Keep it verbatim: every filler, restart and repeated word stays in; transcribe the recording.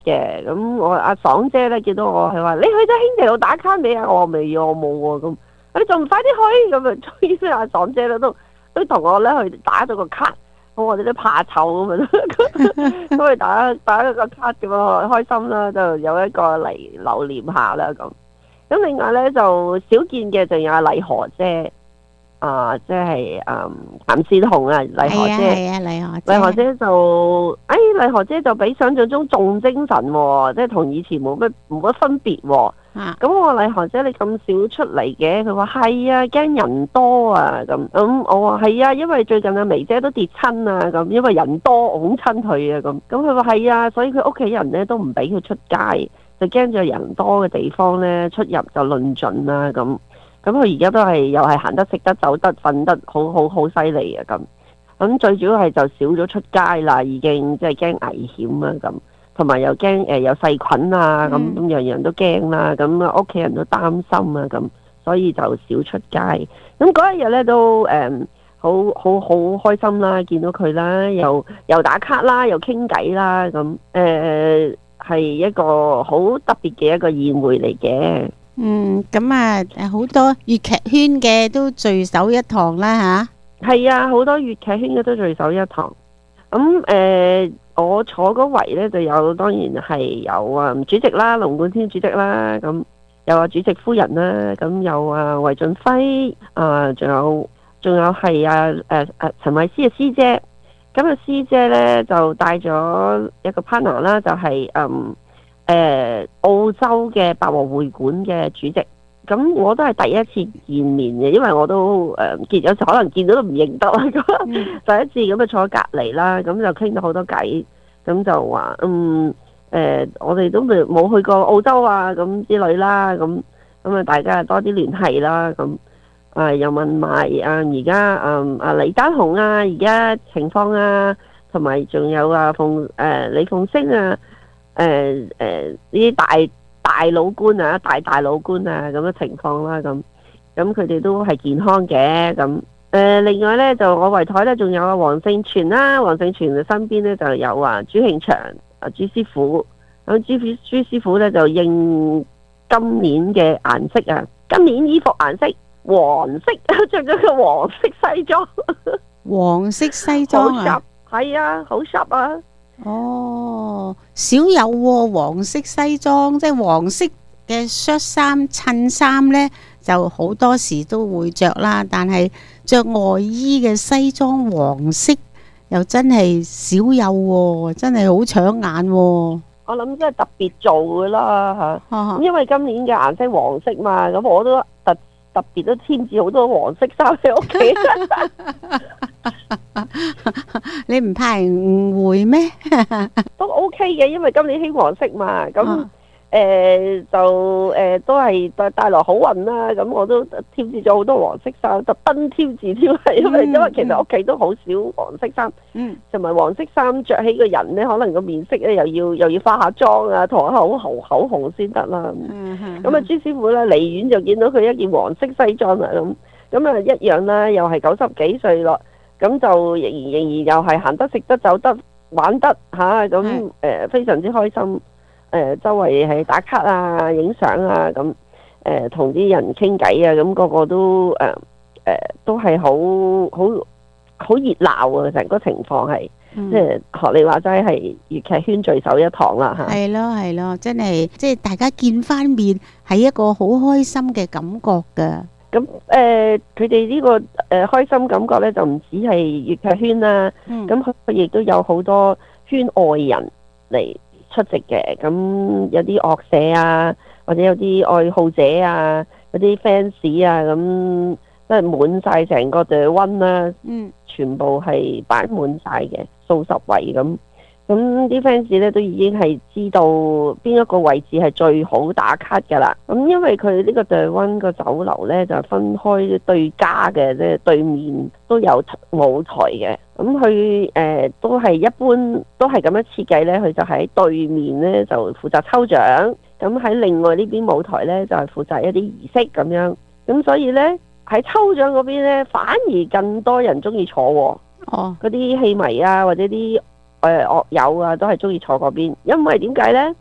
嘅。咁我阿爽姐咧見到我係話：你去咗興地路打卡未啊？我話未啊，我冇喎。咁你仲唔快啲去？咁啊，終於阿爽姐咧都都同我咧去打咗個卡。咁我哋都怕醜咁啊，都去打打咗個卡咁啊，開心啦，就有一個嚟留念下啦咁。咁另外咧就少見嘅，仲有阿麗荷姐。啊，即係誒譚善紅啊，麗荷姐， 係啊，麗荷姐， 麗荷姐就，誒麗荷姐就比想象中仲精神喎，即係同以前冇乜冇乜分別喎。 啊， 咁我話麗荷姐你咁少出嚟嘅，佢話係啊，驚人多啊咁。咁我話係啊，因為最近阿眉姐都跌親啊咁，因為人多擁親佢啊咁。咁佢話係啊，所以佢屋企人咧都唔俾佢出街，就驚住人多嘅地方咧出入就論盡啦咁。咁佢而家都係又係行得食得走得瞓得好好好犀利啊咁，咁最主要係就少咗出街啦，已經即係驚危險啊咁，同埋又驚誒有細菌啊咁，咁樣樣都驚啦，咁啊屋企人都擔心啊咁，所以就少出街。咁嗰一日咧都誒好好好開心啦，見到佢啦，又又打卡啦，又傾偈啦，咁誒係一個好特別嘅一個宴會嚟嘅。 嗯，咁啊，好多粵劇圈嘅都聚首一堂啦吓。 係啊，好多粵劇圈嘅都聚首一堂。咁誒、呃，我坐嗰圍咧就有，當然係有啊主席啦，龍冠天主席啦，咁有啊主席夫人啦，咁有啊韋俊輝啊，仲有仲有係啊誒誒陳慧思嘅師姐。咁啊師姐咧就帶咗一個 partner 啦，就係、是、嗯。誒、呃、澳洲嘅八和會館嘅主席，咁我都係第一次見面嘅，因為我都誒、呃、見有時可能見到都唔認得啦。咁、嗯、第一次咁就坐隔離啦，咁就傾到好多偈，咁就話嗯誒、呃，我哋都未冇去過澳洲啊，咁之類啦，咁咁啊大家多啲聯繫啦，咁啊、呃、又問埋啊而家啊啊李丹紅啊而家情況啊，同埋仲有啊鳳誒、呃、李鳳星啊。誒誒呢啲大大老官啊，大大老官啊咁嘅情況啦，咁咁佢哋都係健康嘅，咁誒、呃、另外咧就我圍台咧仲有啊黃勝全啦，黃勝全嘅身邊咧就有啊朱慶祥啊朱師傅，咁朱朱師傅咧就應今年嘅顏色啊，今年衣服顏色黃色，着咗個黃色西裝， 黃色西裝啊， 係啊，好 sharp 啊！ 哦，少有喎，黃色西裝，即係黃色嘅恤衫、襯衫呢，就好多時都會着啦。但係着外衣嘅西裝黃色，又真係少有喎，真係好搶眼喎。我諗真係特別做㗎啦嚇， 啊、 因為今年嘅顏色黃色嘛，咁我都特特別都添置好多黃色衫喺屋企。 你唔怕人誤會咩？ 都 OK 嘅，因為今年興黃色嘛，咁誒、啊呃、就誒、呃、都係帶帶來好運啦。咁我都添置咗好多黃色衫，特登添置添，因為、嗯、因為其實屋企都好少黃色衫，嗯，同埋黃色衫着起個人咧，可能個面色咧又要又要化下妝啊，同埋口紅口紅先得啦。咁啊朱師傅咧離遠就見到佢一件黃色西裝啊，咁咁啊一樣啦，又係九十幾歲咯。咁就仍然仍然又係行得食得走得玩得嚇，咁、啊、誒、呃、非常之開心。誒、呃、周圍係打卡啊、影相啊，咁誒同啲人傾偈啊，咁、那個個都誒誒、呃呃、都係好好好熱鬧啊！成個情況係，即係學你話齋係粵劇圈聚首一堂啦嚇。係咯係咯，真係即係大家見翻面係一個好開心嘅感覺㗎。 咁誒，佢哋呢個誒、呃、開心感覺咧，就唔止係粵劇圈啦。咁佢亦都有好多圈外人嚟出席嘅。咁有啲樂社啊，或者有啲愛好者啊，有啲 fans 啊，咁都係滿晒成個 The One 啦。嗯，全部係擺滿晒嘅，數十位咁。咁啲 fans 咧都已經係知道邊一個位置係最好打卡㗎啦。咁因為佢呢個 The One 個酒樓咧就分開對家嘅，即係對面都有舞台嘅。咁佢誒都係一般都係咁樣設計咧，佢就喺對面咧就負責抽獎，咁喺另外呢邊舞台咧就係負責一啲儀式咁樣。咁所以咧喺抽獎嗰邊咧反而更多人中意坐喎。哦，嗰啲戲迷啊或者啲誒樂友啊，都係中意坐嗰邊，因為點解呢？